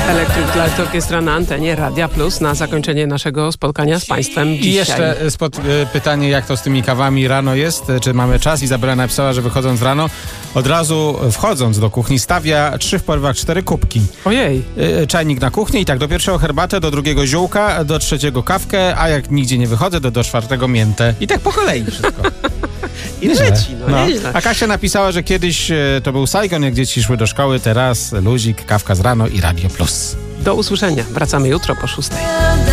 Electric Light Orchestra na antenie Radia Plus na zakończenie naszego spotkania z Państwem dzisiaj. I jeszcze pytanie, jak to z tymi kawami rano jest? Czy mamy czas? Izabela napisała, że wychodząc rano, od razu wchodząc do kuchni, stawia 3 w porywach 4 kubki. Ojej. Czajnik na kuchni i tak do pierwszego herbatę, do drugiego ziółka, do trzeciego kawkę, a jak nigdzie nie wychodzę, do czwartego miętę. I tak po kolei wszystko. I leci, nieźle. A Kasia napisała, że kiedyś to był Saigon, jak dzieci szły do szkoły, teraz luzik, kawka z rano i Radio Plus. Do usłyszenia. Wracamy jutro po 6:00.